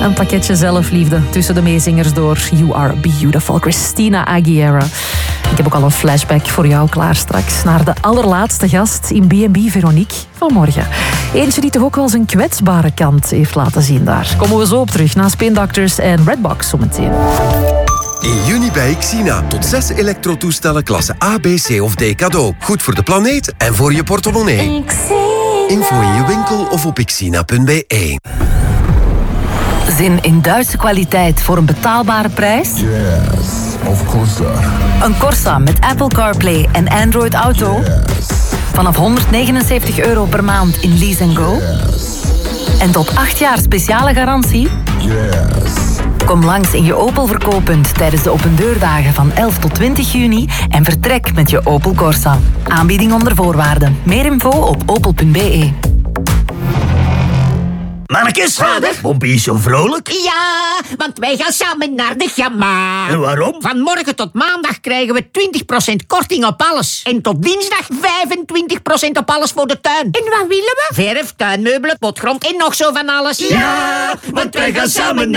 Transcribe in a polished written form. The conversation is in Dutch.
Een pakketje zelfliefde tussen de meezingers door. You Are Beautiful, Christina Aguilera. Ik heb ook al een flashback voor jou klaar straks. Naar de allerlaatste gast in B&B Veronique vanmorgen. Eentje die toch ook wel zijn kwetsbare kant heeft laten zien daar. Komen we zo op terug na Spin Doctors en Redbox zometeen. In juni bij Xina. Tot 6 elektrotoestellen klasse A, B, C of D cadeau. Goed voor de planeet en voor je portemonnee. Info in je winkel of op xina.be. Zin in Duitse kwaliteit voor een betaalbare prijs? Yes, of course. Een Corsa met Apple CarPlay en Android Auto? Yes. Vanaf €179 per maand in Lease & Go? Yes. En tot 8 jaar speciale garantie? Yes. Kom langs in je Opel verkooppunt tijdens de opendeurdagen van 11 tot 20 juni en vertrek met je Opel Corsa. Aanbieding onder voorwaarden. Meer info op opel.be. Mannekes, vader, waarom ben je zo vrolijk? Ja, want wij gaan samen naar de Gamma. En waarom? Van morgen tot maandag krijgen we 20% korting op alles. En tot dinsdag 25% op alles voor de tuin. En wat willen we? Verf, tuinmeubelen, potgrond en nog zo van alles. Ja, want wij gaan samen